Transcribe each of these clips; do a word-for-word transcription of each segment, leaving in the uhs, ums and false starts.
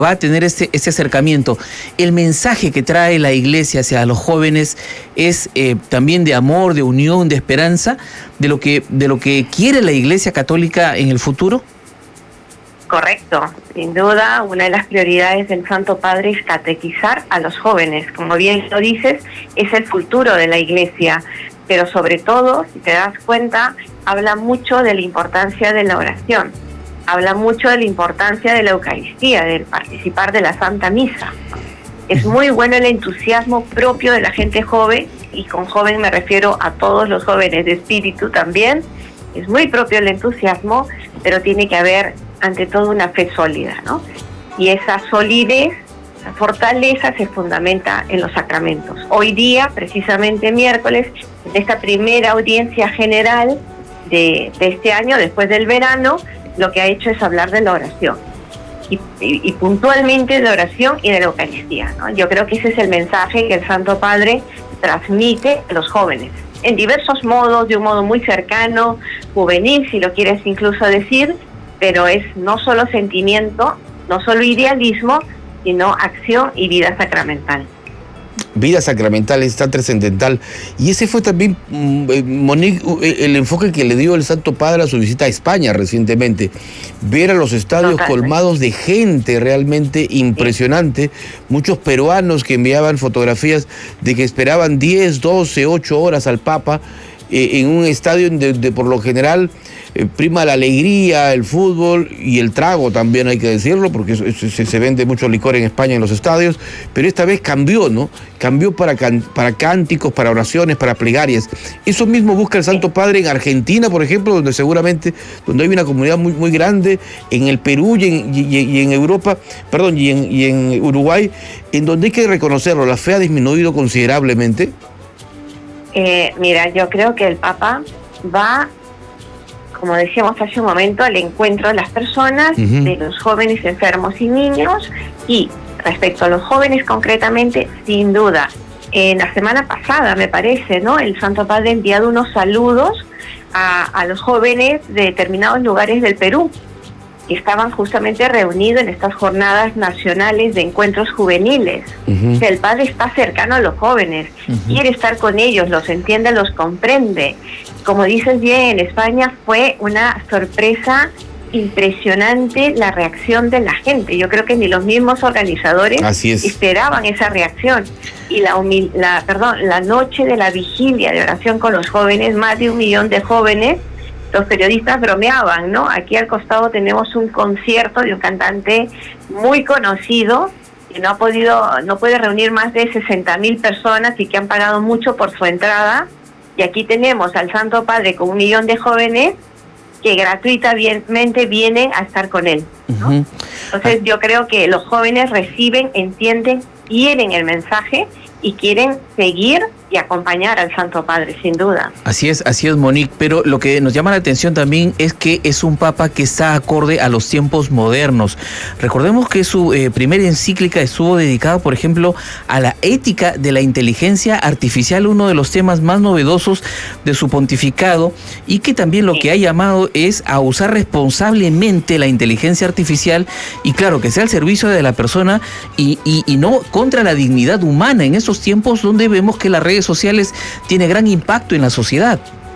va a tener este, este acercamiento. El mensaje que trae la Iglesia hacia los jóvenes es eh, también de amor, de unión, de esperanza, de lo que, de lo que quiere la Iglesia Católica en el futuro. Correcto, sin duda una de las prioridades del Santo Padre es catequizar a los jóvenes. Como bien lo dices, es el futuro de la Iglesia, pero sobre todo, si te das cuenta, habla mucho de la importancia de la oración, habla mucho de la importancia de la Eucaristía, del participar de la Santa Misa. Es muy bueno el entusiasmo propio de la gente joven, y con joven me refiero a todos los jóvenes de espíritu también. Es muy propio el entusiasmo, pero tiene que haber ante todo una fe sólida, ¿no? Y esa solidez, esa fortaleza se fundamenta en los sacramentos. Hoy día, precisamente miércoles, en esta primera audiencia general de, de este año, después del verano, lo que ha hecho es hablar de la oración. Y, y, y puntualmente de la oración y de la Eucaristía, ¿no? Yo creo que ese es el mensaje que el Santo Padre transmite a los jóvenes, en diversos modos, de un modo muy cercano, juvenil, si lo quieres incluso decir, pero es no solo sentimiento, no solo idealismo, sino acción y vida sacramental. Vida sacramental es tan trascendental. Y ese fue también, Monique, el enfoque que le dio el Santo Padre a su visita a España recientemente. Ver a los estadios Totalmente. colmados de gente realmente impresionante. Sí. Muchos peruanos que enviaban fotografías de que esperaban diez, doce, ocho horas al Papa eh, en un estadio de, de por lo general eh, prima la alegría, el fútbol y el trago también, hay que decirlo, porque eso, eso, se, se vende mucho licor en España en los estadios, pero esta vez cambió, ¿no? Cambió para, can, para cánticos, para oraciones, para plegarias. Eso mismo busca el Santo Padre en Argentina, por ejemplo, donde seguramente, donde hay una comunidad muy, muy grande, en el Perú y en, y, y en Europa, perdón, y en, y en Uruguay, en donde hay que reconocerlo, la fe ha disminuido considerablemente. Eh, mira, yo creo que el Papa va, como decíamos hace un momento, al encuentro de las personas, uh-huh. de los jóvenes enfermos y niños, y respecto a los jóvenes concretamente, sin duda, en la semana pasada, me parece, ¿no? El Santo Padre ha enviado unos saludos a, a los jóvenes de determinados lugares del Perú, que estaban justamente reunidos en estas jornadas nacionales de encuentros juveniles. Uh-huh. El Padre está cercano a los jóvenes, uh-huh. quiere estar con ellos, los entiende, los comprende. Como dices bien, en España fue una sorpresa impresionante la reacción de la gente. Yo creo que ni los mismos organizadores esperaban esa reacción. Y la, humil- la, perdón, la noche de la vigilia de oración con los jóvenes, más de un millón de jóvenes, los periodistas bromeaban, ¿no? Aquí al costado tenemos un concierto de un cantante muy conocido que no ha podido, no puede reunir más de sesenta mil personas y que han pagado mucho por su entrada. Y aquí tenemos al Santo Padre con un millón de jóvenes que gratuitamente vienen a estar con él, ¿no? Uh-huh. Entonces yo creo que los jóvenes reciben, entienden, quieren el mensaje y quieren seguir y acompañar al Santo Padre, sin duda. Así es, así es, Monique, pero lo que nos llama la atención también es que es un Papa que está acorde a los tiempos modernos. Recordemos que su eh, primera encíclica estuvo dedicada, por ejemplo, a la ética de la inteligencia artificial, uno de los temas más novedosos de su pontificado, y que también lo sí. que ha llamado es a usar responsablemente la inteligencia artificial, y claro, que sea al servicio de la persona y, y, y no contra la dignidad humana en esos tiempos donde vemos que las redes sociales tiene gran impacto en la sociedad.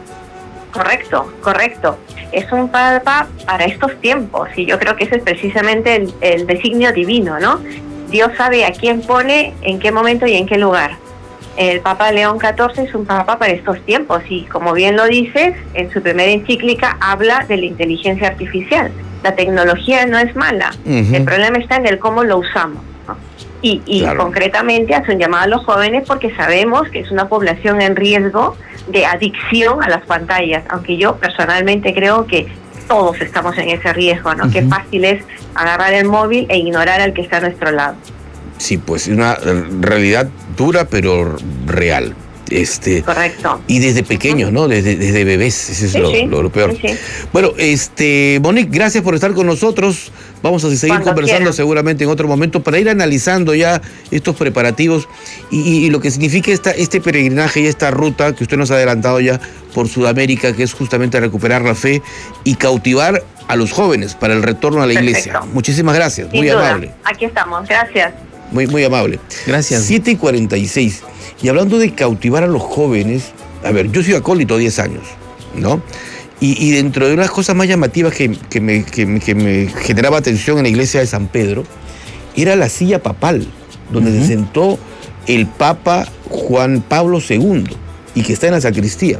Correcto, correcto. Es un Papa para estos tiempos y yo creo que ese es precisamente el, el designio divino, ¿no? Dios sabe a quién pone, en qué momento y en qué lugar. El Papa León catorce es un Papa para estos tiempos y, como bien lo dices, en su primera encíclica habla de la inteligencia artificial. La tecnología no es mala, uh-huh. el problema está en el cómo lo usamos, ¿no? Y, y claro. concretamente hace un llamado a los jóvenes porque sabemos que es una población en riesgo de adicción a las pantallas, aunque yo personalmente creo que todos estamos en ese riesgo, ¿no? Uh-huh. Qué fácil es agarrar el móvil e ignorar al que está a nuestro lado. Sí, pues una realidad dura pero real. Este, Correcto. Y desde pequeños, ¿no? Desde, desde bebés, eso es sí, lo, sí. lo, lo peor. Sí, sí. Bueno, este, Monique, gracias por estar con nosotros. Vamos a seguir Cuando conversando quieran. seguramente en otro momento para ir analizando ya estos preparativos y, y, y lo que significa esta, este peregrinaje y esta ruta que usted nos ha adelantado ya por Sudamérica, que es justamente recuperar la fe y cautivar a los jóvenes para el retorno a la Perfecto. iglesia. Muchísimas gracias, Sin muy duda. amable. Aquí estamos, gracias. Muy, muy amable. Gracias. siete y cuarenta y seis. Y hablando de cautivar a los jóvenes, a ver, yo soy acólito diez años, ¿no? Y, y dentro de unas cosas más llamativas que, que, me, que, me, que me generaba atención en la iglesia de San Pedro, era la silla papal, donde uh-huh. se sentó el Papa Juan Pablo segundo, y que está en la sacristía.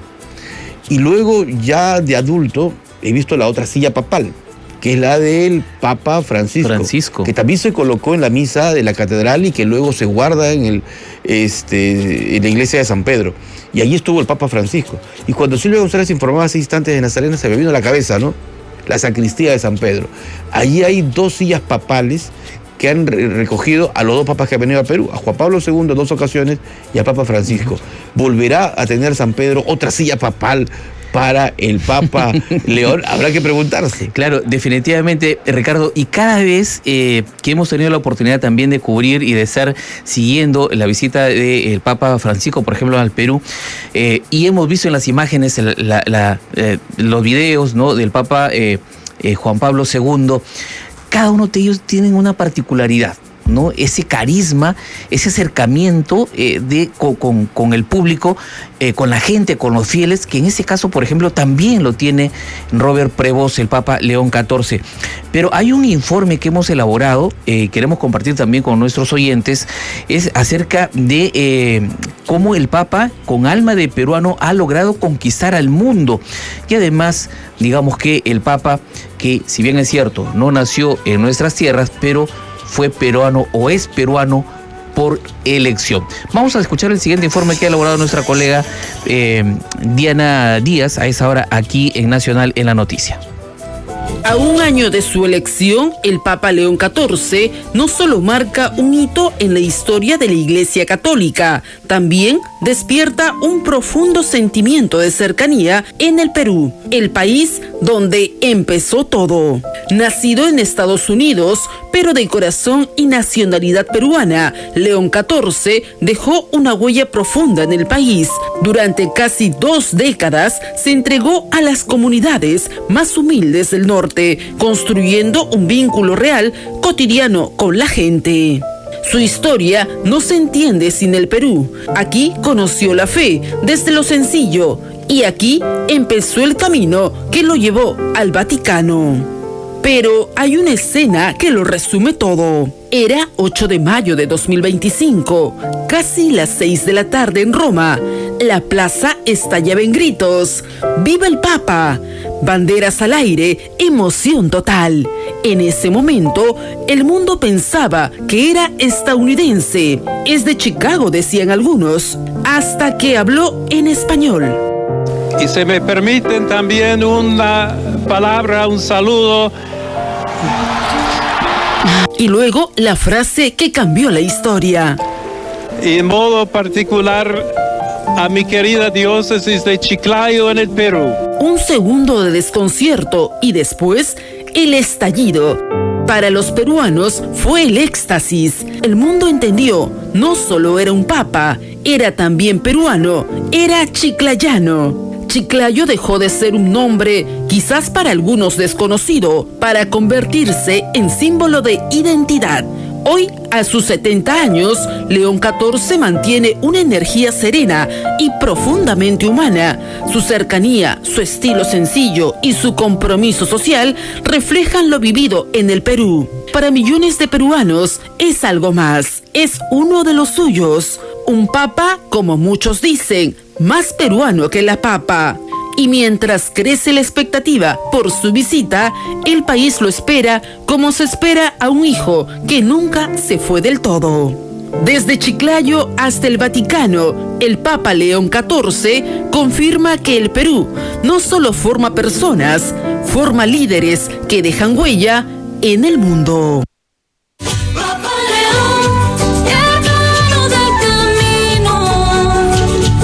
Y luego, ya de adulto, he visto la otra silla papal, que es la del Papa Francisco, Francisco, que también se colocó en la misa de la catedral y que luego se guarda en, el, este, en la iglesia de San Pedro. Y allí estuvo el Papa Francisco. Y cuando Silvia González informaba hace instantes de Nazarena, se me vino a la cabeza, ¿no? La sacristía de San Pedro. Allí hay dos sillas papales que han recogido a los dos papas que han venido a Perú, a Juan Pablo segundo en dos ocasiones y a Papa Francisco. ¿Volverá a tener San Pedro otra silla papal para el Papa León? Habrá que preguntarse. Claro, definitivamente, Ricardo, y cada vez eh, que hemos tenido la oportunidad también de cubrir y de estar siguiendo la visita del Papa Francisco, por ejemplo, al Perú, eh, y hemos visto en las imágenes la, la, la, eh, los videos, ¿no?, del Papa eh, eh, Juan Pablo segundo, cada uno de ellos tienen una particularidad, ¿no? Ese carisma, ese acercamiento eh, de, con, con, con el público, eh, con la gente, con los fieles, que en ese caso, por ejemplo, también lo tiene Robert Prevost, el Papa León catorce. Pero hay un informe que hemos elaborado, eh, queremos compartir también con nuestros oyentes, es acerca de eh, cómo el Papa, con alma de peruano, ha logrado conquistar al mundo. Y además, digamos que el Papa, que si bien es cierto, no nació en nuestras tierras, pero fue peruano o es peruano por elección. Vamos a escuchar el siguiente informe que ha elaborado nuestra colega eh, Diana Díaz a esa hora aquí en Nacional en la Noticia. A un año de su elección, el Papa León catorce no solo marca un hito en la historia de la Iglesia Católica, también despierta un profundo sentimiento de cercanía en el Perú, el país donde empezó todo. Nacido en Estados Unidos, pero de corazón y nacionalidad peruana, León catorce dejó una huella profunda en el país. Durante casi dos décadas se entregó a las comunidades más humildes del norte, construyendo un vínculo real, cotidiano con la gente. Su historia no se entiende sin el Perú. Aquí conoció la fe desde lo sencillo y aquí empezó el camino que lo llevó al Vaticano. Pero hay una escena que lo resume todo. Era ocho de mayo de dos mil veinticinco, casi las seis de la tarde en Roma. La plaza estallaba en gritos. ¡Viva el Papa! Banderas al aire, emoción total. En ese momento, el mundo pensaba que era estadounidense. Es de Chicago, decían algunos, hasta que habló en español. Y se me permiten también una palabra, un saludo. Y luego la frase que cambió la historia. Y en modo particular a mi querida diócesis de Chiclayo en el Perú. Un segundo de desconcierto y después el estallido. Para los peruanos fue el éxtasis. El mundo entendió, no solo era un papa, era también peruano, era chiclayano. Chiclayo dejó de ser un nombre, quizás para algunos desconocido, para convertirse en símbolo de identidad. Hoy, a sus setenta años, León catorce mantiene una energía serena y profundamente humana. Su cercanía, su estilo sencillo y su compromiso social reflejan lo vivido en el Perú. Para millones de peruanos es algo más, es uno de los suyos. Un papa, como muchos dicen, más peruano que la papa. Y mientras crece la expectativa por su visita, el país lo espera como se espera a un hijo que nunca se fue del todo. Desde Chiclayo hasta el Vaticano, el Papa León catorce confirma que el Perú no solo forma personas, forma líderes que dejan huella en el mundo. Muy bien, son las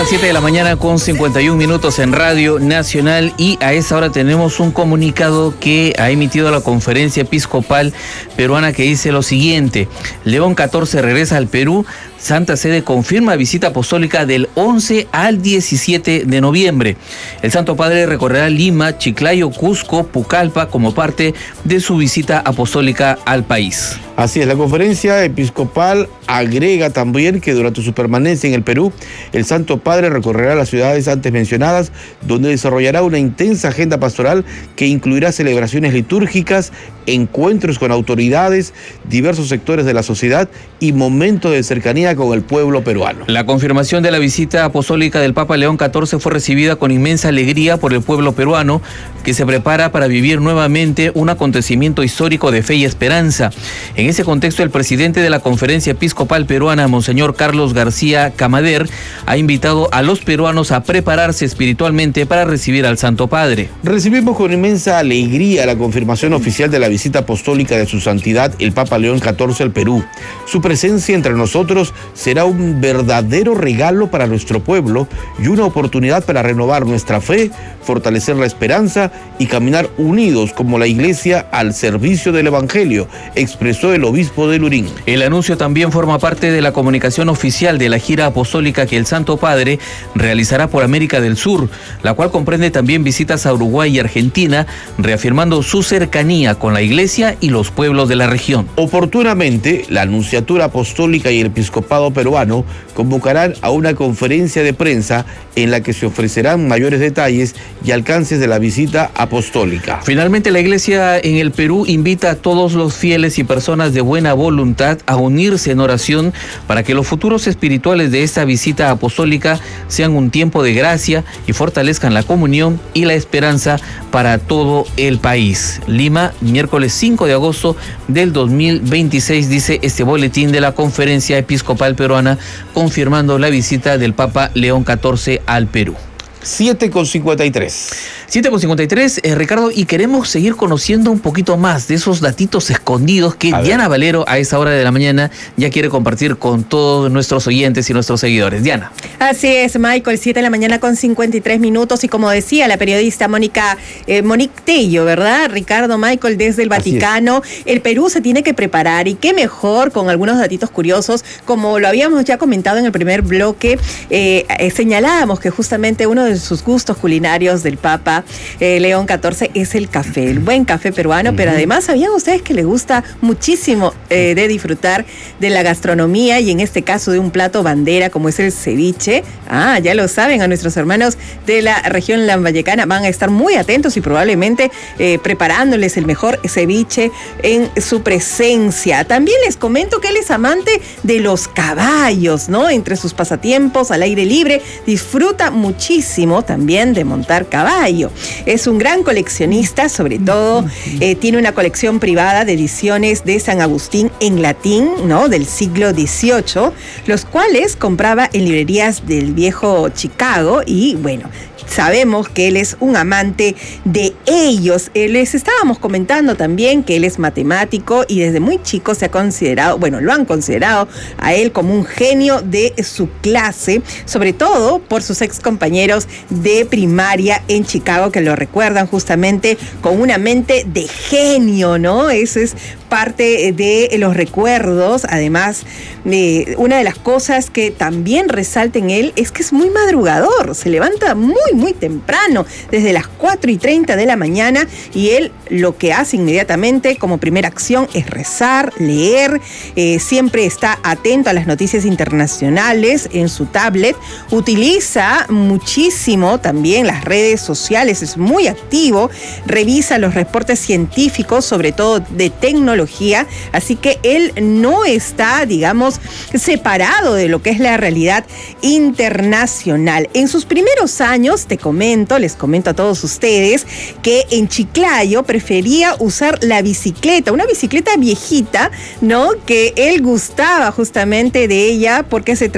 las siete de la mañana con cincuenta y un minutos en Radio Nacional, y a esa hora tenemos un comunicado que ha emitido la Conferencia Episcopal Peruana que dice lo siguiente: León catorce regresa al Perú. Santa Sede confirma visita apostólica del once al diecisiete de noviembre. El Santo Padre recorrerá Lima, Chiclayo, Cusco, Pucallpa como parte de su visita apostólica al país. Así es, la Conferencia Episcopal agrega también que durante su permanencia en el Perú, el Santo Padre recorrerá las ciudades antes mencionadas, donde desarrollará una intensa agenda pastoral que incluirá celebraciones litúrgicas, encuentros con autoridades, diversos sectores de la sociedad y momentos de cercanía con el pueblo peruano. La confirmación de la visita apostólica del Papa León catorce fue recibida con inmensa alegría por el pueblo peruano, que se prepara para vivir nuevamente un acontecimiento histórico de fe y esperanza. En ese contexto, el presidente de la Conferencia Episcopal Peruana, Monseñor Carlos García Camader, ha invitado a los peruanos a prepararse espiritualmente para recibir al Santo Padre. Recibimos con inmensa alegría la confirmación oficial de la visita apostólica de su santidad, el Papa León catorce al Perú. Su presencia entre nosotros será un verdadero regalo para nuestro pueblo y una oportunidad para renovar nuestra fe, fortalecer la esperanza y caminar unidos como la Iglesia al servicio del Evangelio, expresó el obispo de Lurín. El anuncio también forma parte de la comunicación oficial de la gira apostólica que el Santo Padre realizará por América del Sur, la cual comprende también visitas a Uruguay y Argentina, reafirmando su cercanía con la Iglesia y los pueblos de la región. Oportunamente, la Nunciatura Apostólica y el Episcopado peruano convocarán a una conferencia de prensa en la que se ofrecerán mayores detalles y alcances de la visita apostólica. Finalmente, la Iglesia en el Perú invita a todos los fieles y personas de buena voluntad a unirse en oración para que los futuros espirituales de esta visita apostólica sean un tiempo de gracia y fortalezcan la comunión y la esperanza para todo el país. Lima, miércoles cinco de agosto del dos mil veintiséis, dice este boletín de la Conferencia Episcopal Peruana, confirmando la visita del Papa León catorce al Perú. siete con cincuenta y tres. siete con cincuenta y tres, eh, Ricardo, y queremos seguir conociendo un poquito más de esos datitos escondidos que Diana Valero a esa hora de la mañana ya quiere compartir con todos nuestros oyentes y nuestros seguidores. Diana. Así es, Michael, siete de la mañana con cincuenta y tres minutos, y como decía la periodista Mónica, eh, Monique Tello, ¿verdad? Ricardo, Michael, desde el Vaticano, el Perú se tiene que preparar, y qué mejor con algunos datitos curiosos, como lo habíamos ya comentado en el primer bloque, eh, eh, señalábamos que justamente uno de sus gustos culinarios del Papa Eh, León catorce es el café, el buen café peruano, uh-huh. Pero además, ¿sabían ustedes que le gusta muchísimo eh, de disfrutar de la gastronomía, y en este caso de un plato bandera como es el ceviche? Ah, ya lo saben, a nuestros hermanos de la región lambayecana van a estar muy atentos y probablemente eh, preparándoles el mejor ceviche en su presencia. También les comento que él es amante de los caballos, ¿no? Entre sus pasatiempos al aire libre, disfruta muchísimo también de montar caballo. Es un gran coleccionista, sobre todo eh, tiene una colección privada de ediciones de San Agustín en latín, ¿no? Del siglo dieciocho, los cuales compraba en librerías del viejo Chicago, y bueno, sabemos que él es un amante de ellos. Eh, les estábamos comentando también que él es matemático y desde muy chico se ha considerado, bueno, lo han considerado a él como un genio de su clase, sobre todo por sus ex compañeros de primaria en Chicago, que lo recuerdan justamente con una mente de genio, ¿no? Eso es parte de los recuerdos. Además, eh, una de las cosas que también resalta en él es que es muy madrugador, se levanta muy, muy temprano, desde las cuatro y treinta de la mañana, y él lo que hace inmediatamente como primera acción es rezar, leer, eh, siempre está atento a las noticias internacionales en su tablet, utiliza muchísimo también las redes sociales, es muy activo, revisa los reportes científicos, sobre todo de tecnología, así que él no está, digamos, separado de lo que es la realidad internacional. En sus primeros años, te comento, les comento a todos ustedes, que en Chiclayo prefería usar la bicicleta, una bicicleta viejita, ¿no? Que él gustaba justamente de ella porque se transportaba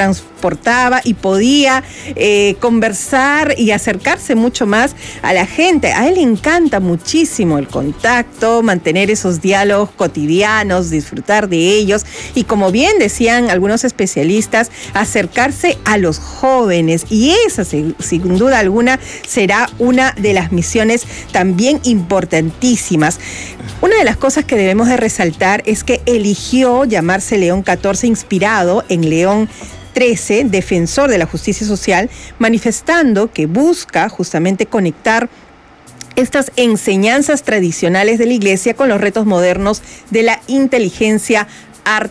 transportaba y podía eh, conversar y acercarse mucho más a la gente. A él le encanta muchísimo el contacto, mantener esos diálogos cotidianos, disfrutar de ellos y, como bien decían algunos especialistas, acercarse a los jóvenes, y esa sin duda alguna será una de las misiones también importantísimas. Una de las cosas que debemos de resaltar es que eligió llamarse León catorce inspirado en León trece, defensor de la justicia social, manifestando que busca justamente conectar estas enseñanzas tradicionales de la Iglesia con los retos modernos de la inteligencia